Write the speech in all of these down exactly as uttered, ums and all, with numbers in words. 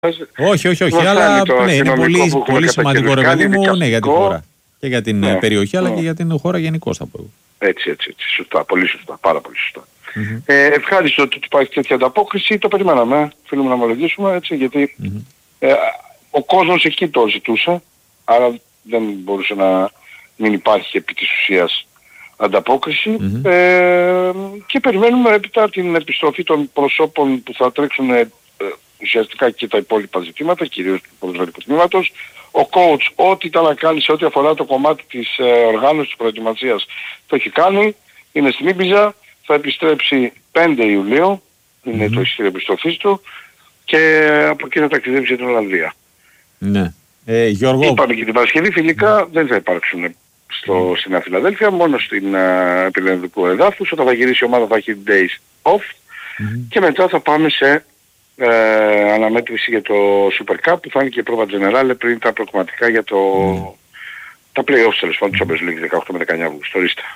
Όχι, όχι, όχι, αλλά ναι, είναι πολύ, πολύ σημαντικό ρε παιδί μου, ναι, για την χώρα. Και για την ναι, περιοχή, αλλά ναι. και για την χώρα γενικώς θα πω. Έτσι, έτσι, έτσι, σωστά, πολύ σωστά, πάρα πολύ σωστά. Mm-hmm. Ε, ευχάριστο ότι υπάρχει τέτοια ανταπόκριση, το περιμέναμε, φίλοι μου να ομολογήσουμε, έτσι, γιατί mm-hmm. ε, ο κόσμος εκεί το ζητούσε, άρα δεν μπορούσε να μην υπάρχει επί της ουσίας ανταπόκριση mm-hmm. ε, και περιμένουμε έπειτα την επιστροφή των προσώπων που θα τρέξουν ε, ουσιαστικά και τα υπόλοιπα ζητήματα, κυρίως του ποδοσφαιρικού τμήματος. Ο coach ό,τι ήταν να κάνει σε ό,τι αφορά το κομμάτι της ε, οργάνωσης της προετοιμασίας το έχει κάνει, είναι στην Ήμπιζα, θα επιστρέψει πέντε Ιουλίου, είναι mm-hmm. το εισιτήριο επιστροφής του και από εκεί θα ταξιδέψει για την Ολλανδία. Ναι. Ε, Γιώργο... Είπαμε και την Παρασκευή φιλικά mm-hmm. δεν θα υπάρξουν στο, στην Νέα Φιλαδέλφια, μόνο στην uh, επιλεγματικού εδάφους. Όταν θα γυρίσει η ομάδα θα έχει days off mm-hmm. και μετά θα πάμε σε ε, αναμέτρηση για το Super Cup που θα είναι και η πρόβα Generale πριν τα προκριματικά για το, mm. τα play-offs τέλος πάντων του Champions League δεκαοκτώ με δεκαεννιά Αυγούστου.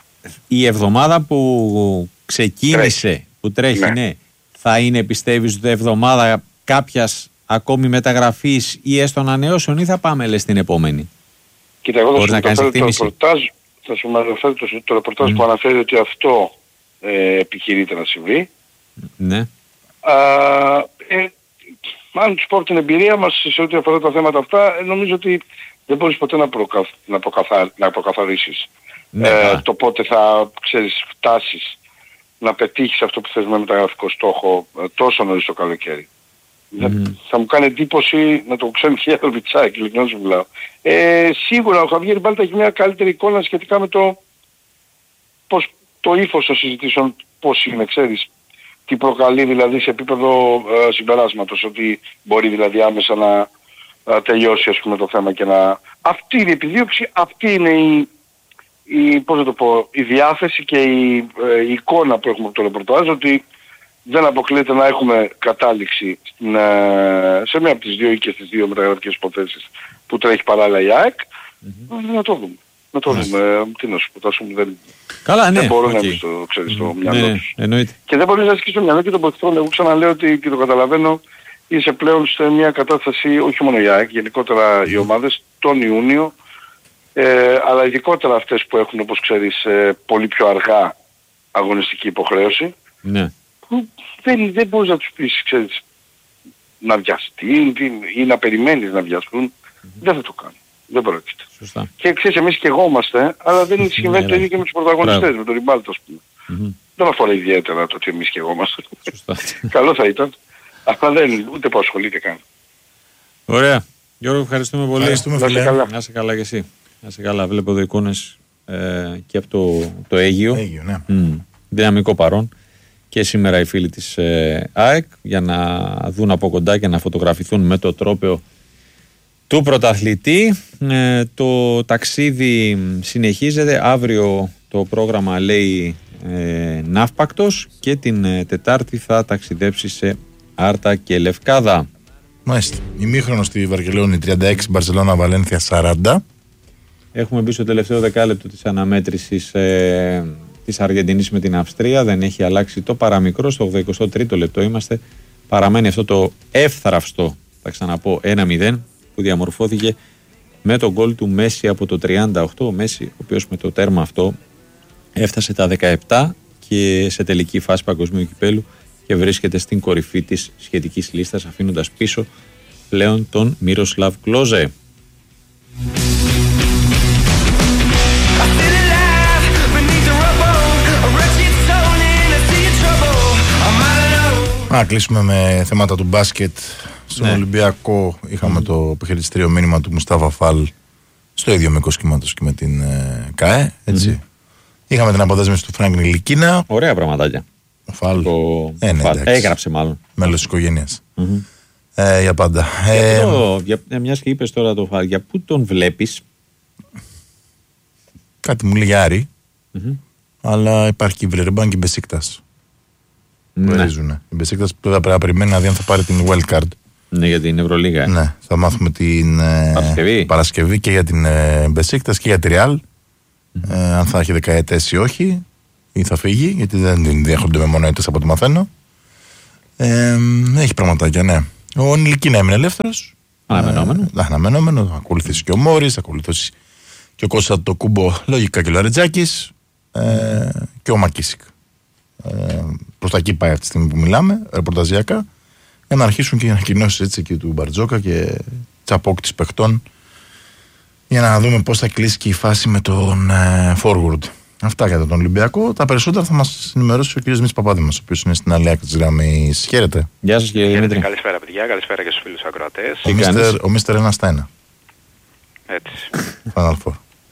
Η εβδομάδα που ξεκίνησε, τρέχει. που τρέχει, ναι. ναι, θα είναι πιστεύεις ότι εβδομάδα κάποιας ακόμη μεταγραφής ή έστω ανανεώσεων ή θα πάμε λες την επόμενη? Κοίτα, εγώ θα σου μεταφέρω το ρεπορτάζ, θα σου μεταφέρω το, το ρεπορτάζ mm. που αναφέρει ότι αυτό ε, επιχειρείται να συμβεί. Ναι. Α, ε, αν τους πω την εμπειρία μας σε ό,τι αφορά τα θέματα αυτά, ε, νομίζω ότι δεν μπορείς ποτέ να, προκα, να, προκαθα, να προκαθαρίσεις ναι, ε, το πότε θα, ξέρεις, φτάσεις να πετύχεις αυτό που θες με μεταγραφικό στόχο ε, τόσο νωρίς το καλοκαίρι. Mm. Θα μου κάνει εντύπωση να το ξέρει και ο Βιτσάκη, ειλικρινά σου μιλάω. Ε, σίγουρα ο Χαβιέρ Μπάλτα έχει μια καλύτερη εικόνα σχετικά με το πώς το ύφος των συζητήσεων πώς είναι, ξέρεις. Τι προκαλεί δηλαδή σε επίπεδο ε, συμπεράσματος, ότι μπορεί δηλαδή άμεσα να ε, τελειώσει ας πούμε το θέμα και να... Αυτή είναι η επιδίωξη, αυτή είναι η, η, πώς να το πω, η διάθεση και η, ε, η εικόνα που έχουμε από το ρεπορτάζ, ότι δεν αποκλείεται να έχουμε κατάληξη στην, ε, σε μία από τις δύο ή και στις δύο μεταγραφικές υποθέσεις που τρέχει παράλληλα η ΑΕΚ. Mm-hmm. Να το δούμε. Να το δούμε. Τι να σου πω, θα δεν, Καλά, ναι, δεν μπορώ okay. να μπει στο, ξέρεις, στο mm-hmm. μυαλό τους. Ναι, και δεν μπορείς να ασκήσεις το μυαλό και τον ποθητρών. Εγώ ξαναλέω ότι και το καταλαβαίνω, είσαι πλέον σε μια κατάσταση, όχι μόνο η ΑΕΚ, γενικότερα mm-hmm. οι ομάδες, τον Ιούνιο, ε, αλλά ειδικότερα αυτές που έχουν, όπως ξέρεις, ε, πολύ πιο αργά αγωνιστική υποχρέωση. Ναι. Που δεν, δεν μπορείς να τους πεις, ξέρεις, να βιαστεί ή να περιμένεις να βιαστούν. Mm-hmm. Δεν θα το κάνουν. Δεν πρόκειται. Σωστά. Και ξέρεις, εμείς και εγώμαστε, αλλά δεν συμβαίνει το ίδιο και με τους πρωταγωνιστές, με τον Ριμπάλτο ας πούμε. Mm-hmm. Δεν αφορά ιδιαίτερα το ότι εμείς και εγώμαστε. Καλό θα ήταν, αλλά δεν, ούτε που ασχολείται καν. Ωραία. Γιώργο, ευχαριστούμε πολύ. Ευχαριστούμε, να, σε καλά. να σε καλά και εσύ. Να σε καλά. Βλέπω εδώ εικόνες ε, και από το, το Αίγυο. Αίγυο ναι. mm. Δυναμικό παρόν. Και σήμερα οι φίλοι της ε, ΑΕΚ για να δουν από κοντά και να φωτογραφηθούν με το τρόπαιο του πρωταθλητή. Ε, το ταξίδι συνεχίζεται. Αύριο το πρόγραμμα λέει ε, ναύπακτος και την ε, Τετάρτη θα ταξιδέψει σε Άρτα και Λευκάδα. Μάλιστα. Ημίχρονο στη Βαρκελόνη τριάντα έξι, Μπαρσελόνα Βαλένθια σαράντα. Έχουμε μπει στο τελευταίο δεκάλεπτο της αναμέτρησης ε, της Αργεντινής με την Αυστρία. Δεν έχει αλλάξει το παραμικρό. Στο ογδοηκοστό τρίτο λεπτό είμαστε. Παραμένει αυτό το εύθραυστο, θα ξαναπώ, ένα μηδέν που διαμορφώθηκε με τον γκολ του Μέση από το τριάντα οκτώ. Ο Μέση, ο οποίος με το τέρμα αυτό έφτασε τα δεκαεπτά και σε τελική φάση παγκοσμίου κυπέλου και βρίσκεται στην κορυφή της σχετικής λίστας, αφήνοντας πίσω πλέον τον Μίροσλαβ Κλόζε. Να κλείσουμε με θέματα του μπάσκετ. Στον ναι. Ολυμπιακό είχαμε mm. το επιχειρητήριο μήνυμα του Μουστάφα Φαλ στο ίδιο μήκος κύματος και με την ε, ΚΑΕ, έτσι. Mm-hmm. Είχαμε την αποδέσμευση του Φρανκ Νιλικίνα. Ωραία πραγματάκια. Ο Φαλ. Το... Ε, ναι, έγραψε μάλλον. Μέλος της οικογένειας. Mm-hmm. Ε, για πάντα. Για ε, το, για, μιας και είπες τώρα το Φαλ, για πού τον βλέπεις? Κάτι μου λέει Άρη, mm-hmm. αλλά υπάρχει και η Βιλερμπάν και η Μπεσίκτας. Ναι. Η Μπεσίκτας τώρα πρέπει να περιμένει να δει αν θα πάρει την wildcard. Ναι, για την Ευρωλίγα. Ναι, θα μάθουμε την Παρασκευή, Παρασκευή και για την ε, Μπεσίκτας και για τη Ρεάλ. Mm-hmm. Ε, αν θα έχει δεκαετές ή όχι, ή θα φύγει, γιατί δεν την διέχονται με μονοετές από ό,τι μαθαίνω. Ε, έχει πραγματάκια, ναι. Ο Νιλικίνα έμεινε ελεύθερος. Αναμενόμενο. Ε, αναμενόμενο. Θα ακολουθήσει και ο Μόρις, θα ακολουθήσει και ο Κώστα το Κούμπο, λογικά και ο Λαρετζάκης ε, και ο Μακίσικ. Ε, προς τα εκεί πάει αυτή τη στιγμή που μιλάμε, ρεπορταζιακά, για να αρχίσουν και οι ανακοινώσεις έτσι και του Μπαρτζόκα και τσαπόκτης παιχτών, για να δούμε πώς θα κλείσει και η φάση με τον ε, forward. Αυτά για τον Ολυμπιακό. Τα περισσότερα θα μας ενημερώσει ο κ. Μης Παπάδημος, ο οποίος είναι στην άλλη άκρη της γραμμής. Χαίρετε. Γεια σας κύριε Δημήτρη. Καλησπέρα παιδιά, καλησπέρα και στους φίλους ακροατές. Ο Μίστερ, ο Μίστερ ένα στα ένα. Έτσι. Final Four.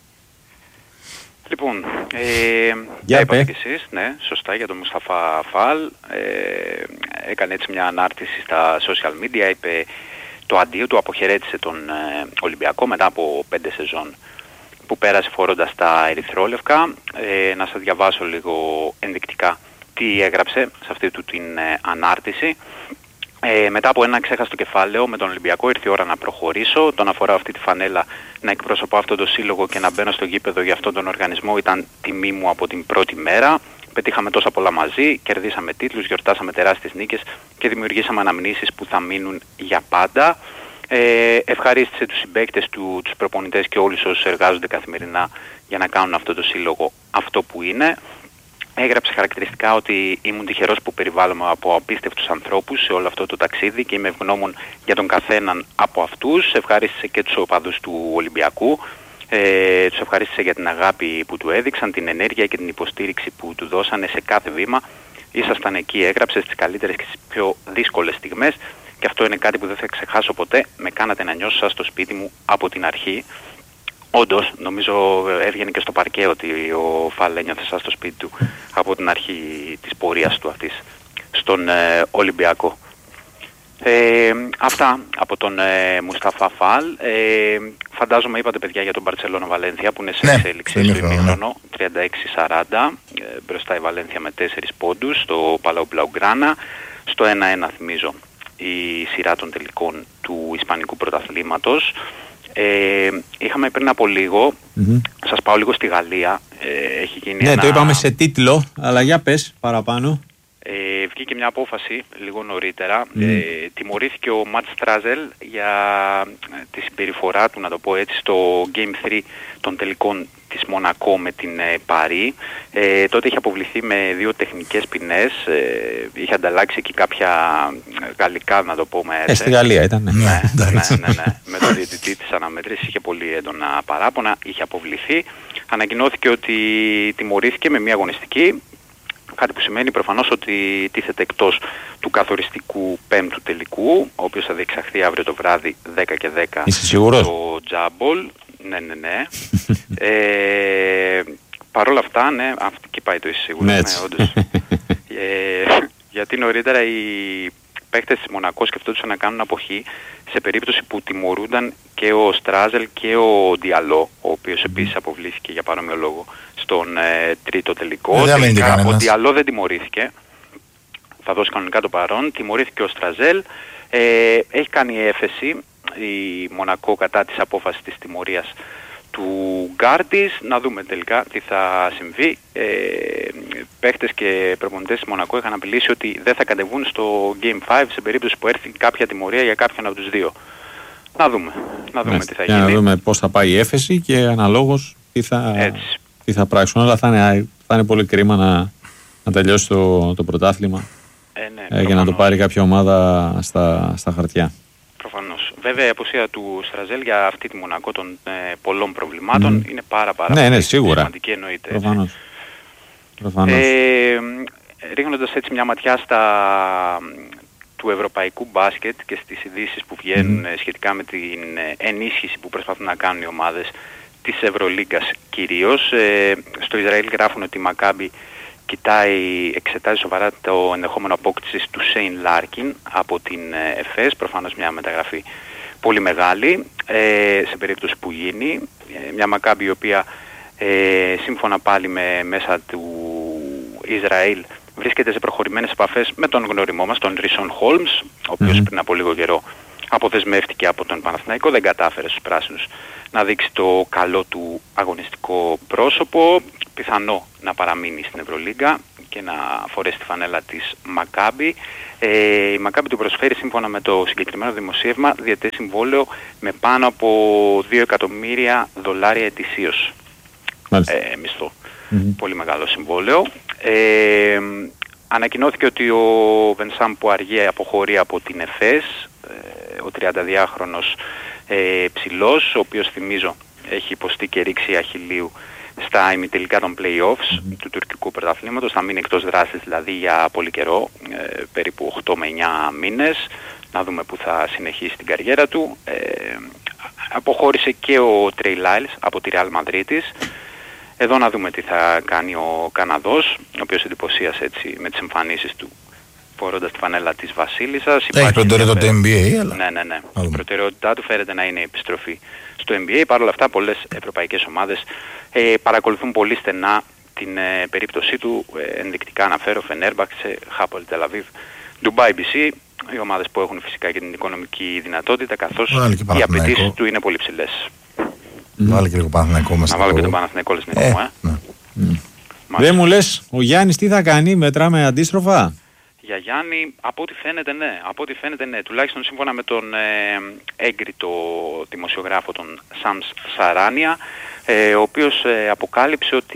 Λοιπόν, ε, για τα είπατε κι εσείς, ναι, σωστά, για τον Μουσταφά Φαλ. Ε, έκανε έτσι μια ανάρτηση στα social media, είπε το αντίο του, αποχαιρέτησε τον ε, Ολυμπιακό μετά από πέντε σεζόν που πέρασε φορώντας τα ερυθρόλευκα. Ε, να σας διαβάσω λίγο ενδεικτικά τι έγραψε σε αυτή του την ε, ανάρτηση. Ε, μετά από ένα ξέχαστο κεφάλαιο με τον Ολυμπιακό ήρθε η ώρα να προχωρήσω. Το να φοράω αυτή τη φανέλα, να εκπροσωπώ αυτό το σύλλογο και να μπαίνω στο γήπεδο για αυτόν τον οργανισμό ήταν τιμή μου από την πρώτη μέρα. Πετύχαμε τόσα πολλά μαζί, κερδίσαμε τίτλους, γιορτάσαμε τεράστιες νίκες και δημιουργήσαμε αναμνήσεις που θα μείνουν για πάντα. Ε, ευχαρίστησε τους συμπαίκτες του, τους προπονητές και όλους όσους εργάζονται καθημερινά για να κάνουν αυτό το σύλλογο αυτό που είναι. Έγραψε χαρακτηριστικά ότι ήμουν τυχερός που περιβάλλομαι από απίστευτους ανθρώπους σε όλο αυτό το ταξίδι και είμαι ευγνώμων για τον καθέναν από αυτούς. Ευχαρίστησε και τους οπαδούς του Ολυμπιακού. Ε, τους ευχαρίστησε για την αγάπη που του έδειξαν, την ενέργεια και την υποστήριξη που του δώσανε σε κάθε βήμα. Ήσασταν εκεί, έγραψε, στις καλύτερες και στις πιο δύσκολες στιγμές και αυτό είναι κάτι που δεν θα ξεχάσω ποτέ. Με κάνατε να νιώσω σαν στο σπίτι μου από την αρχή. Όντως, νομίζω έβγαινε και στο παρκέ ότι ο Φαλ ένιωθε σαν στο σπίτι του από την αρχή της πορείας του αυτής στον ε, Ολυμπιακό. Ε, αυτά από τον ε, Μουσταφά Φαλ. Ε, φαντάζομαι είπατε παιδιά για τον Μπαρτσελόνα Βαλένθια που είναι σε ναι, εξέλιξη στο ημίχρονο τριάντα έξι σαράντα. Ε, μπροστά η Βαλένθια με τέσσερις πόντους στο Παλάου Μπλαουγκράνα. Στο ένα ένα θυμίζω η σειρά των τελικών του Ισπανικού πρωταθλήματος. Ε, είχαμε πριν από λίγο, mm-hmm. σας πάω λίγο στη Γαλλία. Ε, έχει γίνει ναι, ένα... το είπαμε σε τίτλο, αλλά για πες παραπάνω. Ε, βγήκε μια απόφαση λίγο νωρίτερα. Mm. Ε, τιμωρήθηκε ο Ματ Στράζελ για τη συμπεριφορά του, να το πω έτσι, στο Game τρία των τελικών της Μονακό με την ε, Παρί. Ε, τότε είχε αποβληθεί με δύο τεχνικές ποινές. Ε, είχε ανταλλάξει εκεί κάποια γαλλικά, να το πούμε έτσι. Ε, στη Γαλλία ήταν. Ναι, ναι, ναι, ναι, ναι. Με τον διαιτητή της αναμέτρησης είχε πολύ έντονα παράπονα. Είχε αποβληθεί. Ανακοινώθηκε ότι τιμωρήθηκε με μια αγωνιστική. Κάτι που σημαίνει προφανώς ότι τίθεται εκτός του καθοριστικού πέμπτου τελικού, ο οποίος θα διεξαχθεί αύριο το βράδυ δέκα και δέκα. Είσαι σίγουρος? Στο Τζάμπολ. Ναι, ναι, ναι. ε, Παρ' όλα αυτά, ναι, εκεί πάει το είσαι σίγουρος. Ναι, ναι, όντως. ε, γιατί νωρίτερα οι παίκτες της Μονακό σκεφτόντουσαν να κάνουν αποχή σε περίπτωση που τιμωρούνταν και ο Στράζελ και ο Διαλό, ο οποίος επίσης αποβλήθηκε για παρόμοιο λόγο στον ε, τρίτο τελικό. Ε, τελικά, ο Διαλό δεν τιμωρήθηκε, θα δώσει κανονικά το παρόν, τιμωρήθηκε ο Στραζέλ. Ε, έχει κάνει έφεση η Μονακό κατά της απόφασης της τιμωρίας του Γκάρντις. Να δούμε τελικά τι θα συμβεί. Ε, παίχτες και προπονητές της Μονακό είχαν απειλήσει ότι δεν θα κατεβούν στο Game πέντε σε περίπτωση που έρθει κάποια τιμωρία για κάποιον από τους δύο. Να δούμε. Να δούμε Μάλιστα. τι θα και γίνει. Να δούμε πώς θα πάει η έφεση και αναλόγως τι θα, τι θα πράξουν. Αλλά θα είναι, θα είναι πολύ κρίμα να, να τελειώσει το, το πρωτάθλημα ε, ναι, ε, για να το πάρει κάποια ομάδα στα, στα χαρτιά. Προφανώς. Βέβαια η απουσία του Στραζέλ για αυτή τη Μονακό των ε, πολλών προβλημάτων mm. είναι πάρα πάρα ναι, πολύ ναι, σίγουρα. σημαντική, εννοείται. Προφανώς. Προφανώς. Ε, ρίχνοντας έτσι μια ματιά στα του ευρωπαϊκού μπάσκετ και στις ειδήσεις που βγαίνουν mm. σχετικά με την ενίσχυση που προσπαθούν να κάνουν οι ομάδες της Ευρωλίγκας κυρίως. Ε, στο Ισραήλ γράφουν ότι η Μακάμπι κοιτάει, εξετάζει σοβαρά το ενδεχόμενο απόκτησης του Σέιν Λάρκιν από την ΕΦΕΣ, προφανώς μια μεταγραφή πολύ μεγάλη, ε, σε περίπτωση που γίνει. Ε, μια Μακάμπι η οποία ε, σύμφωνα πάλι με μέσα του Ισραήλ βρίσκεται σε προχωρημένες επαφές με τον γνωριμό μας, τον Ρίσον Χόλμς, ο οποίος mm-hmm. πριν από λίγο καιρό αποδεσμεύτηκε από τον Παναθηναϊκό, δεν κατάφερε στους πράσινους να δείξει το καλό του αγωνιστικό πρόσωπο. πιθανό να παραμείνει στην Ευρωλίγκα και να φορέσει τη φανέλα της Μακάμπι. Ε, η Μακάμπι του προσφέρει σύμφωνα με το συγκεκριμένο δημοσίευμα διετές συμβόλαιο με πάνω από δύο εκατομμύρια δολάρια ετησίως ε, μισθό. Mm-hmm. Πολύ μεγάλο συμβόλαιο. Ε, ανακοινώθηκε ότι ο Βενσάμ Πουαριέ αποχωρεί από την ΕΦΕΣ, ε, ο τριανταδυάχρονος ε, ψηλός, ο οποίος θυμίζω έχει υποστεί και ρήξη αχιλλείου στα ημιτελικά των play-offs mm-hmm. του τουρκικού πρωταθλήματος. Θα μείνει εκτός δράσης δηλαδή για πολύ καιρό, ε, περίπου οκτώ με εννιά μήνες. Να δούμε που θα συνεχίσει την καριέρα του. Ε, αποχώρησε και ο Τρέι Λάιλς από τη Real Madrid. Εδώ να δούμε τι θα κάνει ο Καναδός, ο οποίος εντυπωσίασε έτσι με τις εμφανίσεις του φορώντας τη φανέλα της Βασίλισσας. Έχει προτεραιότητα το N B A, αλλά... Ναι, ναι, ναι. Η προτεραιότητά του φέρεται να είναι η επιστροφή στο N B A. Παρ' όλα αυτά, πολλές ευρωπαϊκές ομάδες ε, παρακολουθούν πολύ στενά την ε, περίπτωσή του. Ε, ενδεικτικά αναφέρω Φενέρμπαξε, Χάπολ Τελαβίβ, Ντουμπάι μπι σι, οι ομάδες που έχουν φυσικά και την οικονομική δυνατότητα, καθώς οι απαιτήσεις του είναι πολύ ψηλές. Βάλε και λίγο Παναθηναϊκό μέσα. Να βάλω και τον Παναθηναϊκό λες ε, μου, ε. Ναι. Mm. Δεν μου λες, ο Γιάννης τι θα κάνει, μετράμε αντίστροφα? Για Γιάννη, από ό,τι φαίνεται ναι, από ό,τι φαίνεται ναι, τουλάχιστον σύμφωνα με τον ε, έγκριτο δημοσιογράφο τον Σαμς Σαράνια, ε, ο οποίος ε, αποκάλυψε ότι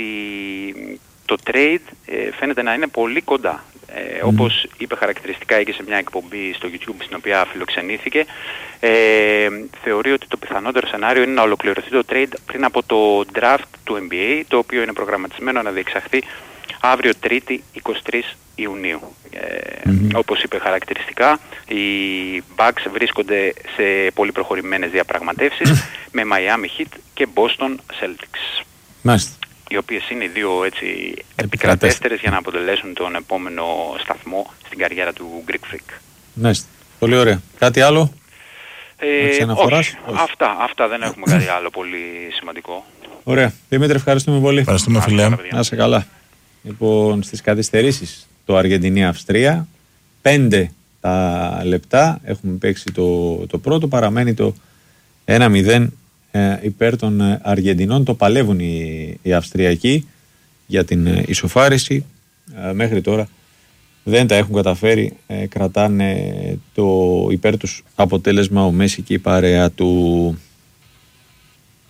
το trade ε, φαίνεται να είναι πολύ κοντά. Ε, mm. Όπως είπε χαρακτηριστικά εκεί σε μια εκπομπή στο YouTube στην οποία φιλοξενήθηκε, ε, θεωρεί ότι το πιθανότερο σενάριο είναι να ολοκληρωθεί το trade πριν από το draft του N B A, το οποίο είναι προγραμματισμένο να διεξαχθεί αύριο Τρίτη εικοστή τρίτη Ιουνίου. Ε, mm-hmm. Όπως είπε χαρακτηριστικά, οι Bucks βρίσκονται σε πολύ προχωρημένες διαπραγματεύσεις με Miami Heat και Boston Celtics. Μάλιστα. Οι οποίες είναι οι δύο έτσι επικρατέστερες για να αποτελέσουν τον επόμενο σταθμό στην καριέρα του Greek Freak. Μάλιστα. Πολύ ωραία. Κάτι άλλο? Ε, όχι. όχι. Αυτά, αυτά δεν έχουμε κάτι άλλο πολύ σημαντικό. Ωραία. Δημήτρη, ευχαριστούμε πολύ. Ευχαριστούμε, φίλε. Να είσαι καλά. Λοιπόν, στις καθυστερήσεις το Αργεντινή-Αυστρία, πέντε τα λεπτά έχουμε παίξει το, το πρώτο, παραμένει το ένα μηδέν ε, υπέρ των Αργεντινών. Το παλεύουν οι, οι Αυστριακοί για την ε, ισοφάριση. Ε, μέχρι τώρα δεν τα έχουν καταφέρει, ε, κρατάνε το υπέρ τους αποτέλεσμα ο Μέση και η παρέα του.